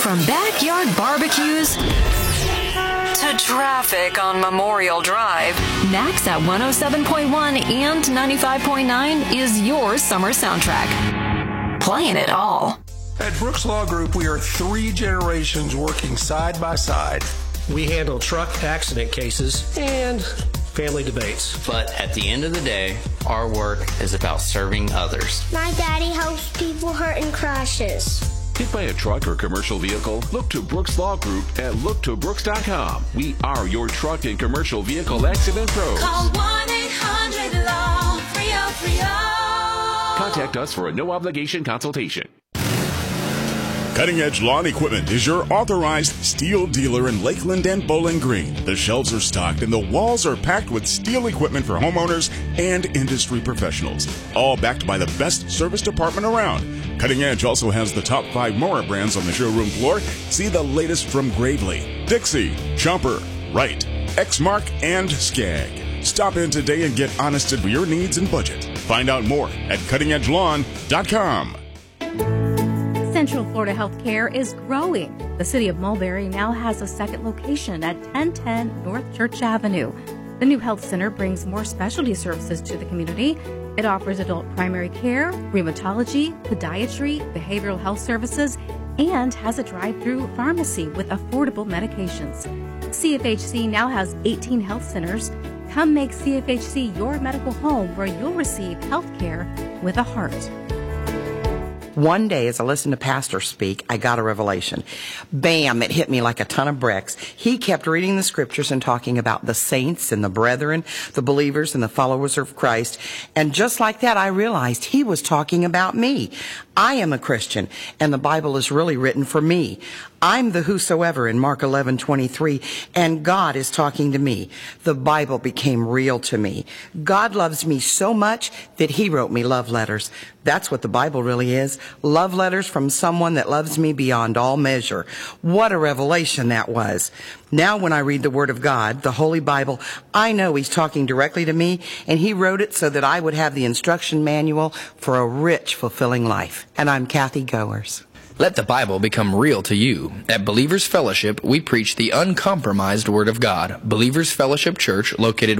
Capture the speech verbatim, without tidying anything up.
From backyard barbecues to traffic on Memorial Drive, Max at one oh seven point one and ninety-five point nine is your summer soundtrack. Playing it all. At Brooks Law Group, we are three generations working side by side. We handle truck accident cases and family debates. But at the end of the day, our work is about serving others. My daddy helps people hurt in crashes. Hit by a truck or commercial vehicle? Look to Brooks Law Group at look to brooks dot com. We are your truck and commercial vehicle accident pros. Call one eight hundred L A W three oh three oh. Contact us for a no-obligation consultation. Cutting Edge Lawn Equipment is your authorized steel dealer in Lakeland and Bowling Green. The shelves are stocked and the walls are packed with steel equipment for homeowners and industry professionals, all backed by the best service department around. Cutting Edge also has the top five Mora brands on the showroom floor. See the latest from Gravely, Dixie, Chomper, Wright, Exmark, and Skag. Stop in today and get honested for your needs and budget. Find out more at cutting edge lawn dot com. Central Florida Healthcare is growing. The city of Mulberry now has a second location at ten ten North Church Avenue. The new health center brings more specialty services to the community. It offers adult primary care, rheumatology, podiatry, behavioral health services, and has a drive-through pharmacy with affordable medications. C F H C now has eighteen health centers. Come make C F H C your medical home where you'll receive health care with a heart. One day, as I listened to Pastor speak, I got a revelation. Bam, it hit me like a ton of bricks. He kept reading the scriptures and talking about the saints and the brethren, the believers and the followers of Christ. And just like that, I realized he was talking about me. I am a Christian, and the Bible is really written for me. I'm the whosoever in Mark eleven twenty-three, and God is talking to me. The Bible became real to me. God loves me so much that he wrote me love letters. That's what the Bible really is. Love letters from someone that loves me beyond all measure. What a revelation that was. Now when I read the Word of God, the Holy Bible, I know he's talking directly to me, and he wrote it so that I would have the instruction manual for a rich, fulfilling life. And I'm Kathy Goers. Let the Bible become real to you. At Believers Fellowship, we preach the uncompromised Word of God. Believers Fellowship Church, located